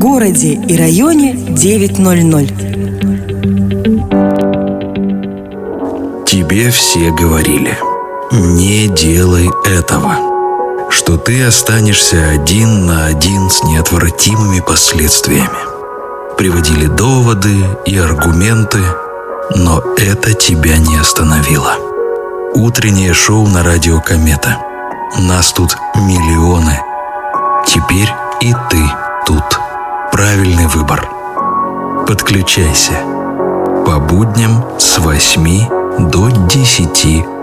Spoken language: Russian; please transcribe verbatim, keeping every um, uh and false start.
городе и районе девять ноль ноль. Тебе все говорили: не делай этого, что ты останешься один на один с неотвратимыми последствиями. Приводили доводы и аргументы, но это тебя не остановило. Утреннее шоу на радио «Комета». Нас тут миллионы. Теперь и ты тут. Правильный выбор. Подключайся. По будням с восьми до десяти